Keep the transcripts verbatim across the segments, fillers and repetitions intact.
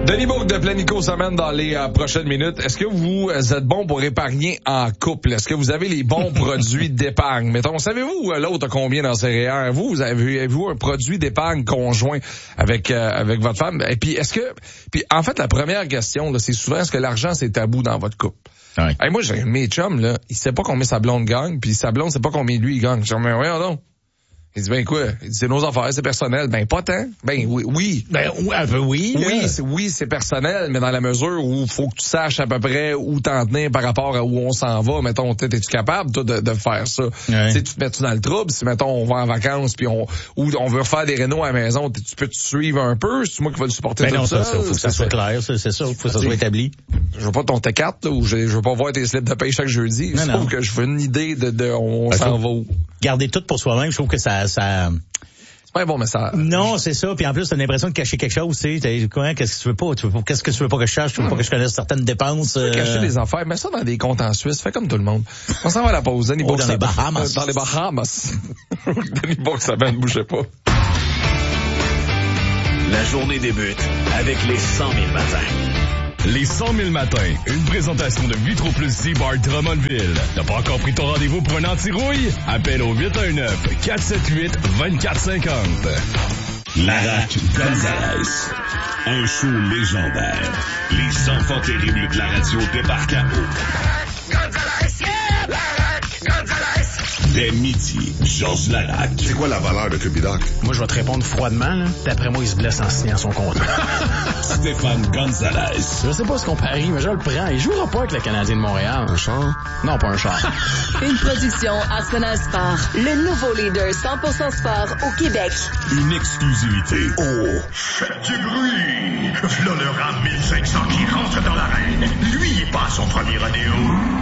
Denis Bourque de Planico s'amène dans les euh, prochaines minutes. Est-ce que vous êtes bon pour épargner en couple? Est-ce que vous avez les bons produits d'épargne? Mettons, savez-vous l'autre a combien dans ses R E E R? Vous, vous avez, avez-vous un produit d'épargne conjoint avec euh, avec votre femme? Et puis, est-ce que... Puis, en fait, la première question, là, c'est souvent, est-ce que l'argent, c'est tabou dans votre couple? Ouais. Hey, moi, j'ai mes chums, là, il sait pas combien sa blonde gagne, puis sa blonde sait pas combien lui, il gagne. Je dis, mais voyons donc. Il dit, ben quoi? Il dit, c'est nos affaires, c'est personnel. Ben, pas tant. Ben, oui, oui. Ben, un peu oui. Oui, c'est, oui, c'est personnel, mais dans la mesure où faut que tu saches à peu près où t'en tenir par rapport à où on s'en va. Mettons, t'es-tu capable, toi, de, de faire ça? Ouais. Tu sais, tu te mets-tu dans le trouble? Si, mettons, on va en vacances puis on, ou on veut faire des rénaux à la maison, tu peux te suivre un peu? C'est moi qui vais le supporter Ben tout non, seul? ça, ça, faut que ça soit clair, ça, c'est ça. Faut que ça soit établi. Je veux pas ton T quatre, là, ou je, je veux pas voir tes slips de paye chaque jeudi. Non, Je non. trouve que je veux une idée de, de on Ben, s'en faut va où. Garder tout pour soi-même, je trouve que ça, ça, C'est pas un bon message. non, c'est ça. Puis en plus, t'as l'impression de cacher quelque chose, tu sais. T'as- quoi, qu'est-ce que tu veux pas? Tu veux pas, qu'est-ce que tu veux pas que je sache? Tu veux pas que je connaisse certaines dépenses? Tu peux cacher euh, des affaires, mets ça dans des comptes en Suisse, fais comme tout le monde. On s'en va à la pause. Denis Oh, Bourque, dans ça- les Bahamas. Dans les Bahamas. Denis Bourque, ça va, ne bougez pas. La journée débute avec les cent mille matins. Les cent mille matins, une présentation de Vitro Plus Z-Bar Drummondville. T'as pas encore pris ton rendez-vous pour un anti-rouille? Appelle au huit un neuf, quatre sept huit, deux quatre cinq zéro. Larac Gonzalez. Un show légendaire. Les enfants terribles de la radio débarquent à eau. Dès midi, Georges Larac. C'est quoi la valeur de Cubidoc? Moi, je vais te répondre froidement, là. D'après moi, il se blesse en signant son contrat. Stéphane Gonzalez. Je sais pas ce qu'on parie, mais je le prends. Il jouera pas avec le Canadien de Montréal. Un char? Non, pas un char. Une production Arsenal Sport, le nouveau leader cent pour cent sport au Québec. Une exclusivité. Oh! Faites du bruit! V'là le RAM mille cinq cents qui rentre dans l'arène. Lui, il passe son premier rodéo.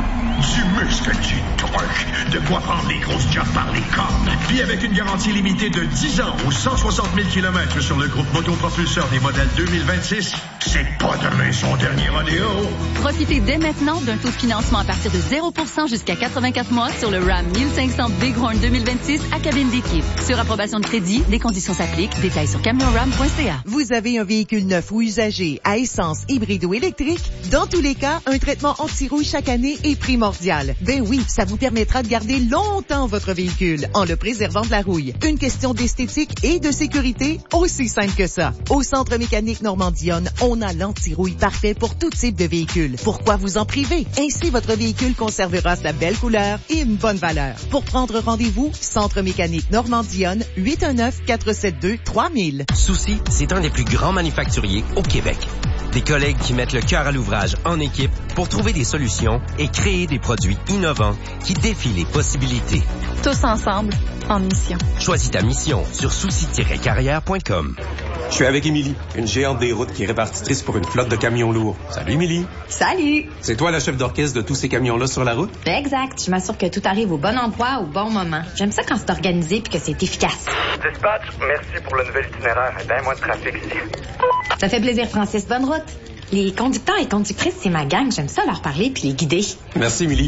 Du muscle, du torque. De quoi prendre les grosses jobs par les cornes. Puis avec une garantie limitée de dix ans ou cent soixante mille kilomètres sur le groupe motopropulseur des modèles deux mille vingt-six, c'est pas demain son dernier rodéo. Profitez dès maintenant d'un taux de financement à partir de zéro pour cent jusqu'à quatre-vingt-quatre mois sur le RAM mille cinq cents Bighorn deux mille vingt-six à cabine d'équipe. Sur approbation de crédit, des conditions s'appliquent. Détails sur camion ram point c a. Vous avez un véhicule neuf ou usagé à essence, hybride ou électrique? Dans tous les cas, un traitement anti-rouille chaque année est primordial. Ben oui, ça vous permettra de garder longtemps votre véhicule en le préservant de la rouille. Une question d'esthétique et de sécurité, aussi simple que ça. Au Centre mécanique Normandionne, on a l'anti-rouille parfait pour tout type de véhicule. Pourquoi vous en priver? Ainsi, votre véhicule conservera sa belle couleur et une bonne valeur. Pour prendre rendez-vous, Centre mécanique Normandionne, huit un neuf, quatre sept deux, trois mille. Souci, c'est un des plus grands manufacturiers au Québec. Des collègues qui mettent le cœur à l'ouvrage en équipe pour trouver des solutions et créer des produits innovants qui défient les possibilités. Tous ensemble, en mission. Choisis ta mission sur souci tiret carrière point com. Je suis avec Émilie, une géante des routes qui est répartitrice pour une flotte de camions lourds. Salut Émilie. Salut. C'est toi la chef d'orchestre de tous ces camions-là sur la route? Exact. Je m'assure que tout arrive au bon endroit, au bon moment. J'aime ça quand c'est organisé puis que c'est efficace. Dispatch, merci pour le nouvel itinéraire. Il y a bien moins de trafic ici. Ça fait plaisir, Francis. Bonne route. Les conducteurs et conductrices, c'est ma gang. J'aime ça leur parler puis les guider. Merci Émilie.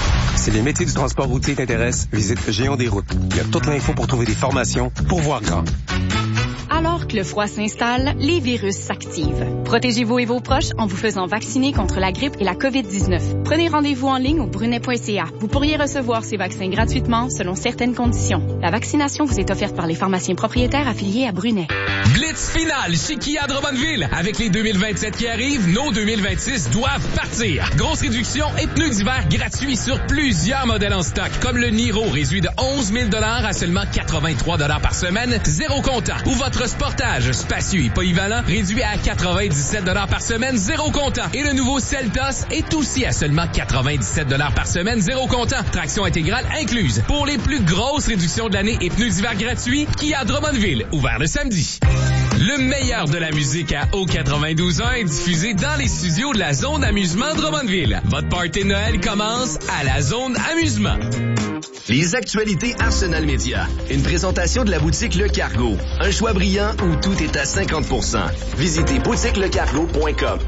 Si les métiers du transport routier t'intéressent, visite Géant des routes. Il y a toute l'info pour trouver des formations pour voir grand. Alors que le froid s'installe, les virus s'activent. Protégez-vous et vos proches en vous faisant vacciner contre la grippe et la covid dix-neuf. Prenez rendez-vous en ligne au brunet point c a. Vous pourriez recevoir ces vaccins gratuitement selon certaines conditions. La vaccination vous est offerte par les pharmaciens propriétaires affiliés à Brunet. Blitz finale chez Kia Drummondville. Avec les deux mille vingt-sept qui arrivent, nos deux mille vingt-six doivent partir. Grosse réduction et pneus d'hiver gratuits sur plusieurs modèles en stock, comme le Niro réduit de onze mille dollars à seulement quatre-vingt-trois dollars par semaine, zéro comptant. Ou votre Sportage spacieux et polyvalent réduit à quatre-vingt-dix-sept dollars par semaine, zéro comptant. Et le nouveau Seltos est aussi à seulement quatre-vingt-dix-sept dollars par semaine, zéro comptant. Traction intégrale incluse. Pour les plus grosses réductions de l'année et pneus d'hiver gratuits, Kia Drummondville, ouvert le samedi. Le meilleur de la musique à O quatre-vingt-douze ans est diffusé dans les studios de la Zone Amusement Drummondville. Votre party de Noël commence à la Zone Amusement. Les actualités Arsenal Média. Une présentation de la boutique Le Cargo. Un choix brillant où tout est à cinquante pour cent. Visitez boutique le cargo point com.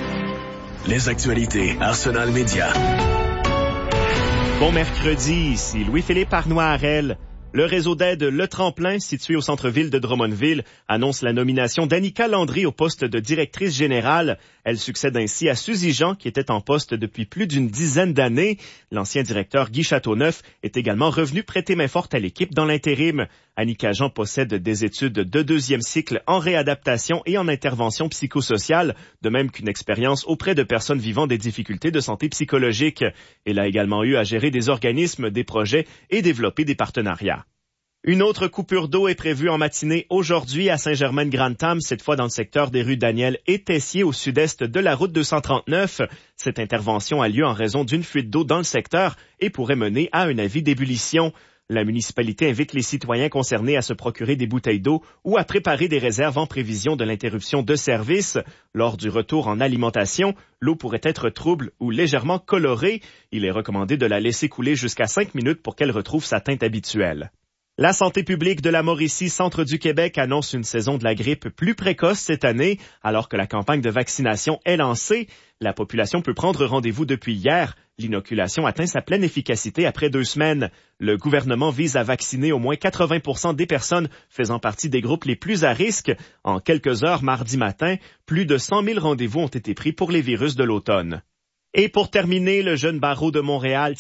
Les actualités Arsenal Média. Bon mercredi, ici Louis-Philippe Arnois-Harel. Le réseau d'aide Le Tremplin, situé au centre-ville de Drummondville, annonce la nomination d'Annika Landry au poste de directrice générale. Elle succède ainsi à Suzy Jean, qui était en poste depuis plus d'une dizaine d'années. L'ancien directeur Guy Châteauneuf est également revenu prêter main forte à l'équipe dans l'intérim. Annika Jean possède des études de deuxième cycle en réadaptation et en intervention psychosociale, de même qu'une expérience auprès de personnes vivant des difficultés de santé psychologique. Elle a également eu à gérer des organismes, des projets et développer des partenariats. Une autre coupure d'eau est prévue en matinée aujourd'hui à Saint-Germain-Grantham, cette fois dans le secteur des rues Daniel et Tessier au sud-est de la route deux cent trente-neuf. Cette intervention a lieu en raison d'une fuite d'eau dans le secteur et pourrait mener à un avis d'ébullition. La municipalité invite les citoyens concernés à se procurer des bouteilles d'eau ou à préparer des réserves en prévision de l'interruption de service. Lors du retour en alimentation, l'eau pourrait être trouble ou légèrement colorée. Il est recommandé de la laisser couler jusqu'à cinq minutes pour qu'elle retrouve sa teinte habituelle. La santé publique de la Mauricie, centre du Québec, annonce une saison de la grippe plus précoce cette année, alors que la campagne de vaccination est lancée. La population peut prendre rendez-vous depuis hier. L'inoculation atteint sa pleine efficacité après deux semaines. Le gouvernement vise à vacciner au moins quatre-vingts pour cent des personnes faisant partie des groupes les plus à risque. En quelques heures mardi matin, plus de cent mille rendez-vous ont été pris pour les virus de l'automne. Et pour terminer, le jeune barreau de Montréal,